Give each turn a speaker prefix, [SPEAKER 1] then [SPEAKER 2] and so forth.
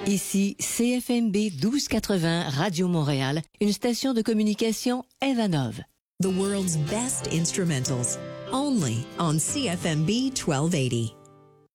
[SPEAKER 1] Ici CFMB 1280 Radio Montréal, une station de communication Evanov.
[SPEAKER 2] The world's best instrumentals, only on CFMB 1280.